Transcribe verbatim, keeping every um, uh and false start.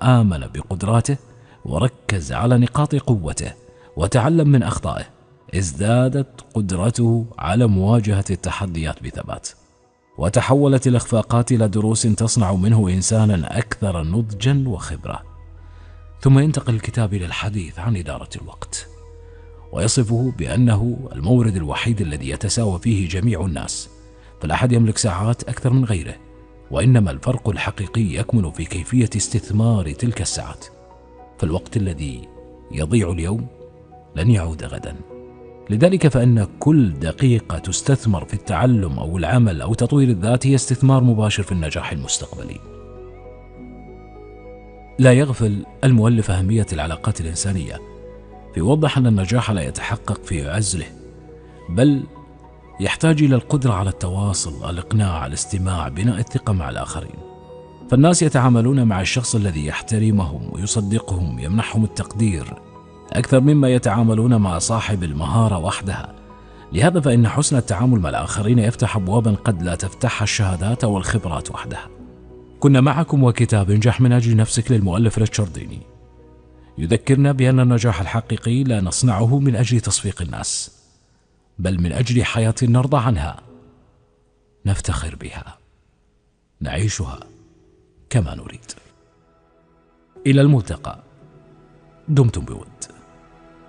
آمن بقدراته وركز على نقاط قوته وتعلم من أخطائه، ازدادت قدرته على مواجهة التحديات بثبات، وتحولت الإخفاقات إلى دروس تصنع منه إنسانا أكثر نضجا وخبرة. ثم ينتقل الكتاب إلى الحديث عن إدارة الوقت، ويصفه بأنه المورد الوحيد الذي يتساوى فيه جميع الناس، فلا أحد يملك ساعات أكثر من غيره، وإنما الفرق الحقيقي يكمن في كيفية استثمار تلك الساعات. فالوقت الذي يضيع اليوم لن يعود غدا، لذلك فإن كل دقيقة تستثمر في التعلم أو العمل أو تطوير الذات هي استثمار مباشر في النجاح المستقبلي. لا يغفل المؤلف أهمية العلاقات الإنسانية، فيوضح أن النجاح لا يتحقق في عزله، بل يحتاج إلى القدرة على التواصل، الإقناع، الاستماع، بناء الثقة مع الآخرين. فالناس يتعاملون مع الشخص الذي يحترمهم ويصدقهم، يمنحهم التقدير، أكثر مما يتعاملون مع صاحب المهارة وحدها. لهذا فإن حسن التعامل مع الآخرين يفتح أبوابا قد لا تفتحها الشهادات أو الخبرات وحدها. كنا معكم وكتاب انجح من أجل نفسك للمؤلف ريتشارديني، يذكرنا بأن النجاح الحقيقي لا نصنعه من أجل تصفيق الناس، بل من أجل حياة نرضى عنها، نفتخر بها، نعيشها كما نريد. إلى الملتقى، دمتم بود.